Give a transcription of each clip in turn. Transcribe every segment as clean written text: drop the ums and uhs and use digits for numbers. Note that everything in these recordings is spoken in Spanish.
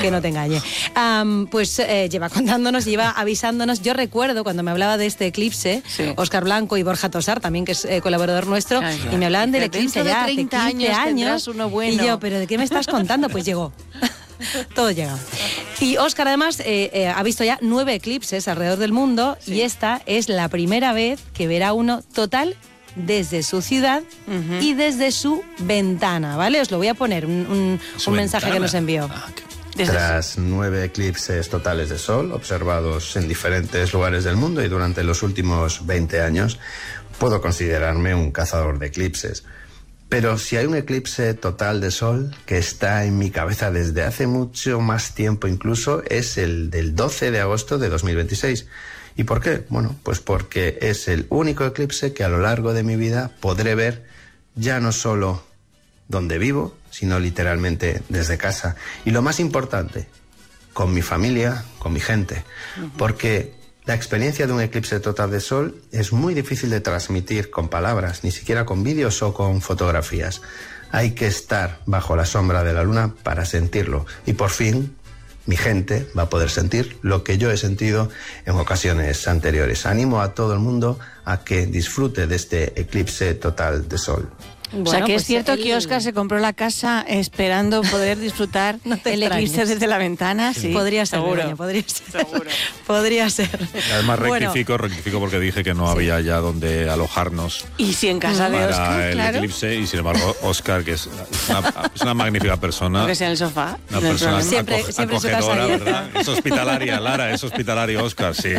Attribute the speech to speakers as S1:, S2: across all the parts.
S1: que no te engañe. Pues lleva contándonos, lleva avisándonos. Yo recuerdo cuando me hablaba de este eclipse, Óscar Blanco y Borja Tosar, también que es colaborador nuestro, y me hablaban del eclipse ya hace 15 años.
S2: Uno bueno.
S1: Y yo, ¿pero de qué me estás contando? Pues llegó. Todo llega. Y Óscar además ha visto ya 9 eclipses alrededor del mundo, y esta es la primera vez que verá uno total desde su ciudad y desde su ventana, ¿vale? Os lo voy a poner, un mensaje que nos envió.
S3: Tras 9 eclipses totales de sol observados en diferentes lugares del mundo y durante los últimos 20 años, puedo considerarme un cazador de eclipses. Pero si hay un eclipse total de sol que está en mi cabeza desde hace mucho más tiempo incluso, es el del 12 de agosto de 2026. ¿Y por qué? Bueno, pues porque es el único eclipse que a lo largo de mi vida podré ver ya no solo donde vivo, sino literalmente desde casa. Y lo más importante, con mi familia, con mi gente. Porque la experiencia de un eclipse total de sol es muy difícil de transmitir con palabras, ni siquiera con vídeos o con fotografías. Hay que estar bajo la sombra de la luna para sentirlo. Y por fin, mi gente va a poder sentir lo que yo he sentido en ocasiones anteriores. Animo a todo el mundo a que disfrute de este eclipse total de sol.
S2: Bueno, o sea que pues es cierto que Óscar se compró la casa esperando poder disfrutar el eclipse desde la ventana. Sí,
S1: podría ser, seguro. Podría ser. Seguro. Podría ser.
S4: Además rectifico porque dije que no había ya donde alojarnos.
S2: Y si en casa de Óscar,
S4: el eclipse, y sin embargo Óscar, que es una magnífica persona.
S2: Aunque sea en el sofá.
S4: Una persona
S1: siempre
S4: acogedora, ¿verdad? Es hospitalaria, Lara, es hospitalario Óscar, sí.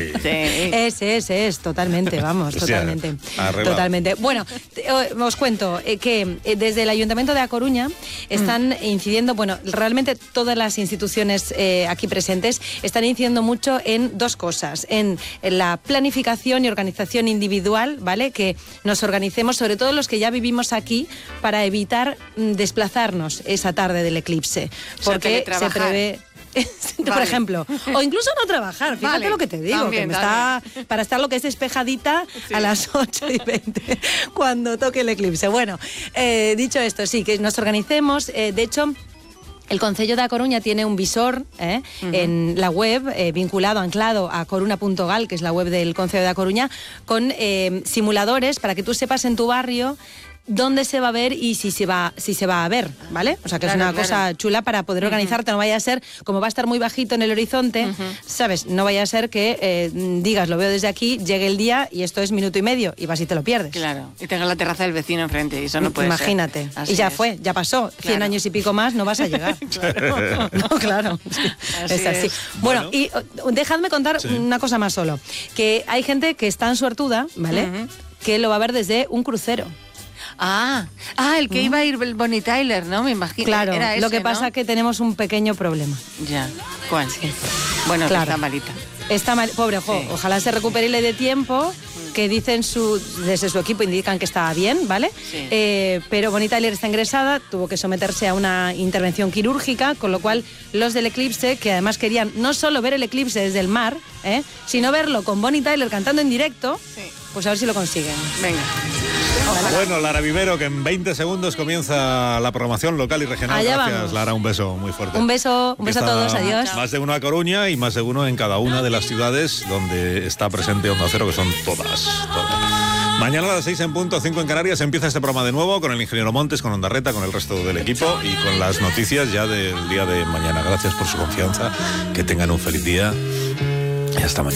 S1: Es, totalmente, vamos, totalmente. Totalmente. Bueno, os cuento que desde el Ayuntamiento de A Coruña están incidiendo, bueno, realmente todas las instituciones aquí presentes están incidiendo mucho en 2 cosas, en la planificación y organización individual, ¿vale? Que nos organicemos, sobre todo los que ya vivimos aquí, para evitar desplazarnos esa tarde del eclipse, porque se prevé... Por ejemplo, o incluso no trabajar, fíjate lo que te digo, también, que está para estar lo que es despejadita a las 8:20 cuando toque el eclipse. Bueno, dicho esto, sí, que nos organicemos, de hecho... El Concello de A Coruña tiene un visor en la web, vinculado, anclado a coruna.gal, que es la web del Concello de A Coruña, con simuladores para que tú sepas en tu barrio dónde se va a ver y si se va a ver, ¿vale? O sea, que es una cosa chula para poder organizarte. No vaya a ser, como va a estar muy bajito en el horizonte, ¿sabes? No vaya a ser que digas, lo veo desde aquí, llegue el día y esto es minuto y medio y vas y te lo pierdes.
S2: Claro, y tengas la terraza del vecino enfrente y eso no puede
S1: Imagínate.
S2: ser. Imagínate.
S1: Y ya fue, ya pasó. 100 años y pico más no vas a llegar. Claro. No, claro. Es así. Bueno, y dejadme contar una cosa más solo. Que hay gente que está en suertuda, ¿vale? Que lo va a ver desde un crucero.
S2: El que iba a ir el Bonnie Tyler, ¿no? Me imagino.
S1: Claro,
S2: era ese,
S1: lo que pasa es que tenemos un pequeño problema.
S2: Ya. ¿Cuál? Sí. Bueno, claro. Está malita.
S1: Está mal, pobre, ojalá se recupere y le dé tiempo, que dicen desde su equipo indican que está bien, ¿vale? Sí. Pero Bonnie Tyler está ingresada, tuvo que someterse a una intervención quirúrgica, con lo cual los del eclipse, que además querían no solo ver el eclipse desde el mar, sino verlo con Bonnie Tyler cantando en directo, pues a ver si lo consiguen.
S2: Venga.
S4: Bueno, Lara Vivero, que en 20 segundos comienza la programación local y regional.
S1: Allá
S4: Gracias,
S1: vamos.
S4: Lara, un beso muy fuerte.
S1: Un beso a todos, adiós.
S4: Más de uno a Coruña y más de uno en cada una de las ciudades donde está presente Onda Cero, que son todas. Mañana a las 6 en punto, 5 en Canarias, empieza este programa de nuevo con el ingeniero Montes, con Ondarreta, con el resto del equipo y con las noticias ya del día de mañana. Gracias por su confianza, que tengan un feliz día y hasta mañana.